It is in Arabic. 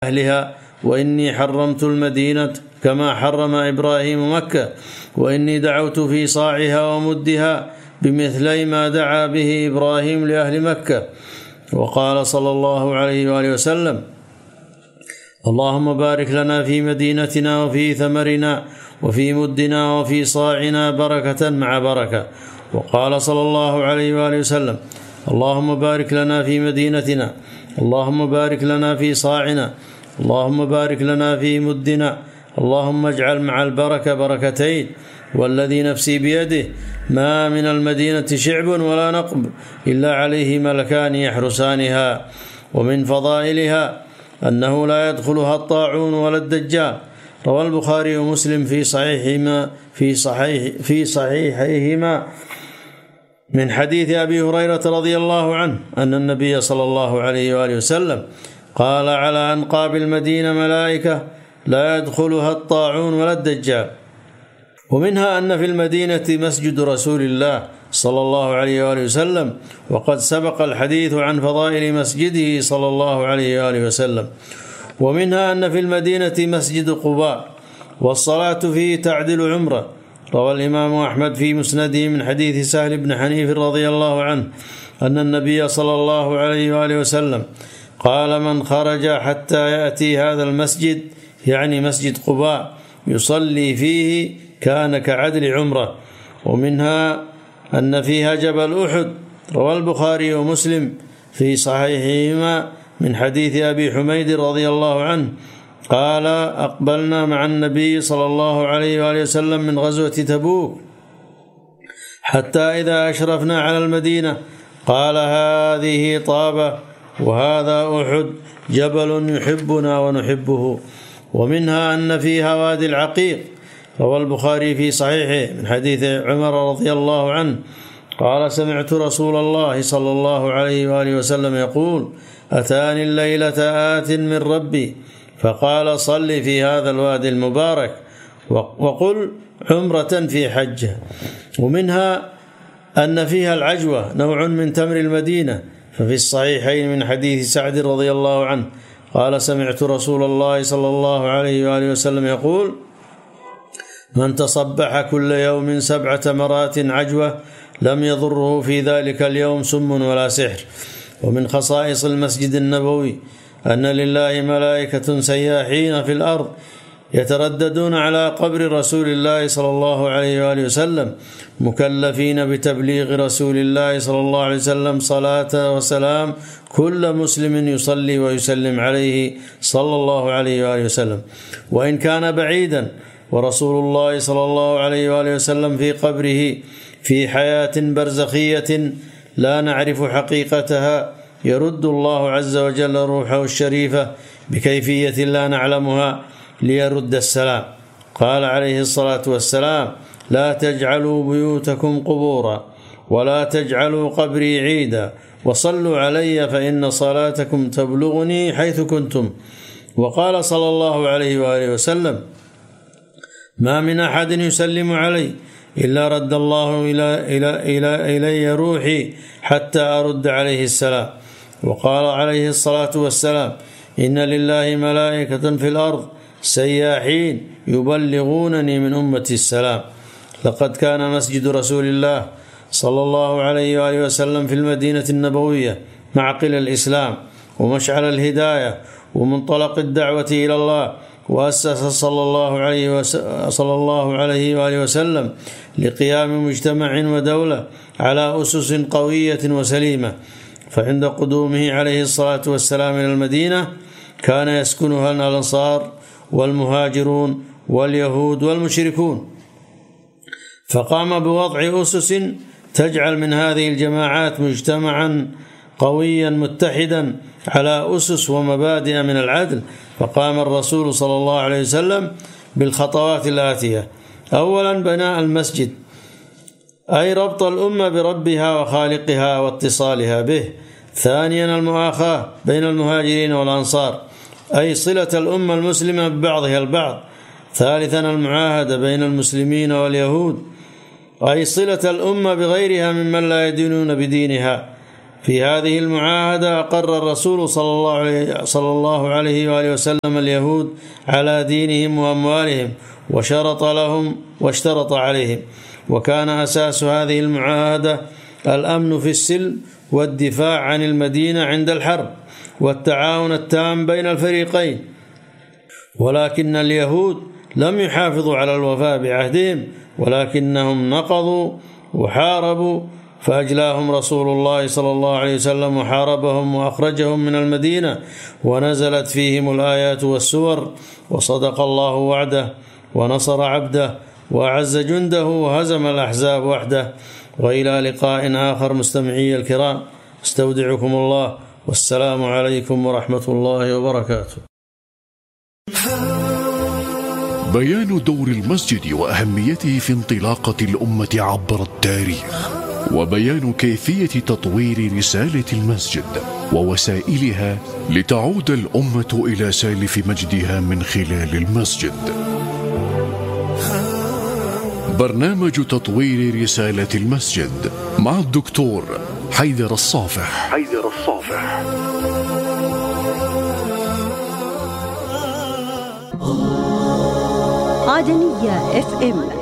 أهلها، وإني حرمت المدينة كما حرم إبراهيم مكة، وإني دعوت في صاعها ومدها بمثلي ما دعا به إبراهيم لأهل مكة. وقال صلى الله عليه وآله وسلم: اللهم بارك لنا في مدينتنا وفي ثمرنا وفي مدنا وفي صاعنا بركة مع بركة. وقال صلى الله عليه وآله وسلم: اللهم بارك لنا في مدينتنا، اللهم بارك لنا في صاعنا، اللهم بارك لنا في مدنا، اللهم اجعل مع البركة بركتين، والذي نفسي بيده ما من المدينة شعب ولا نقب إلا عليه ملكان يحرسانها. ومن فضائلها أنه لا يدخلها الطاعون ولا الدجال. روى البخاري ومسلم في صحيحيهما من حديث أبي هريرة رضي الله عنه أن النبي صلى الله عليه وآله وسلم قال: على أنقاب المدينة ملائكة لا يدخلها الطاعون ولا الدجال. ومنها أن في المدينة مسجد رسول الله صلى الله عليه وآله وسلم، وقد سبق الحديث عن فضائل مسجده صلى الله عليه وآله وسلم. ومنها أن في المدينة مسجد قباء، والصلاة فيه تعدل عمرة. روى الإمام أحمد في مسنده من حديث سهل بن حنيف رضي الله عنه أن النبي صلى الله عليه وآله وسلم قال: من خرج حتى يأتي هذا المسجد، يعني مسجد قباء، يصلي فيه كان كعدل عمرة. ومنها أن فيها جبل أحد. روى البخاري ومسلم في صحيحهما من حديث أبي حميد رضي الله عنه قال: أقبلنا مع النبي صلى الله عليه وآله وسلم من غزوة تبوك، حتى إذا أشرفنا على المدينة قال: هذه طابة وهذا أحد، جبل يحبنا ونحبه. ومنها أن فيها وادي العقيق. روى البخاري في صحيحه من حديث عمر رضي الله عنه قال: سمعت رسول الله صلى الله عليه وآله وسلم يقول: أتاني الليلة آت من ربي فقال: صل في هذا الوادي المبارك وقل عمرة في حجة. ومنها أن فيها العجوة، نوع من تمر المدينة، ففي الصحيحين من حديث سعد رضي الله عنه قال: سمعت رسول الله صلى الله عليه وآله وسلم يقول: من تصبح كل يوم 7 تمرات عجوة لم يضره في ذلك اليوم سم ولا سحر. ومن خصائص المسجد النبوي أن لله ملائكة سياحين في الأرض يترددون على قبر رسول الله صلى الله عليه وآله وسلم، مكلفين بتبليغ رسول الله صلى الله عليه وسلم صلاة وسلام كل مسلم يصلي ويسلم عليه صلى الله عليه وآله وسلم، وإن كان بعيدا. ورسول الله صلى الله عليه وآله وسلم في قبره في حياة برزخية لا نعرف حقيقتها، يرد الله عز وجل روحه الشريفة بكيفية لا نعلمها ليرد السلام. قال عليه الصلاة والسلام: لا تجعلوا بيوتكم قبورا ولا تجعلوا قبري عيدا وصلوا علي فإن صلاتكم تبلغني حيث كنتم. وقال صلى الله عليه وآله وسلم: ما من أحد يسلم علي إلا رد الله إلي روحي حتى أرد عليه السلام. وقال عليه الصلاة والسلام: إن لله ملائكة في الأرض سياحين يبلغونني من أمتي السلام. لقد كان مسجد رسول الله صلى الله عليه وآله وسلم في المدينة النبوية معقل الإسلام ومشعل الهداية ومنطلق الدعوة إلى الله، وأسس صلى الله عليه وآله وسلم لقيام مجتمع ودولة على أسس قوية وسليمة. فعند قدومه عليه الصلاة والسلام إلى المدينة كان يسكنها الأنصار والمهاجرون واليهود والمشركون، فقام بوضع أسس تجعل من هذه الجماعات مجتمعا قويا متحدا على أسس ومبادئ من العدل. فقام الرسول صلى الله عليه وسلم بالخطوات الآتية: أولا بناء المسجد، أي ربط الأمة بربها وخالقها واتصالها به. ثانيا المؤاخاة بين المهاجرين والأنصار، أي صلة الأمة المسلمة ببعضها البعض. ثالثا المعاهدة بين المسلمين واليهود، أي صلة الأمة بغيرها ممن لا يدينون بدينها. في هذه المعاهدة أقر الرسول صلى الله عليه وآله وسلم اليهود على دينهم وأموالهم وشرط لهم واشترط عليهم، وكان أساس هذه المعاهدة الأمن في السلم والدفاع عن المدينة عند الحرب والتعاون التام بين الفريقين. ولكن اليهود لم يحافظوا على الوفاء بعهدهم، ولكنهم نقضوا وحاربوا، فأجلاهم رسول الله صلى الله عليه وسلم وحاربهم وأخرجهم من المدينة، ونزلت فيهم الآيات والسور، وصدق الله وعده ونصر عبده وأعز جنده وهزم الأحزاب وحده. وإلى لقاء آخر مستمعي الكرام، استودعكم الله، والسلام عليكم ورحمة الله وبركاته. بيان دور المسجد وأهميته في انطلاقة الأمة عبر التاريخ، وبيان كيفية تطوير رسالة المسجد ووسائلها لتعود الأمة إلى سالف مجدها من خلال المسجد. برنامج تطوير رسالة المسجد مع الدكتور حيدر الصافح. عدنية FM